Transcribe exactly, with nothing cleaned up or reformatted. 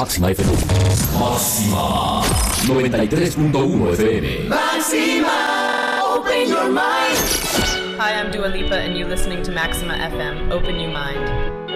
Máxima F M. Máxima noventa y tres punto uno F M. Máxima, open your mind. Hi, I'm Dua Lipa and you're listening to Maxima F M. Open your mind.